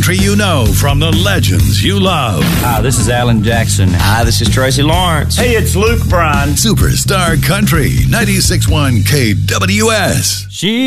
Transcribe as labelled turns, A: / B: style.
A: country you know from the legends you love.
B: Hi, this is Alan Jackson.
C: Hi, this is Tracy Lawrence.
D: Hey, it's Luke Bryan.
A: Superstar Country, 96.1 KWS.
B: She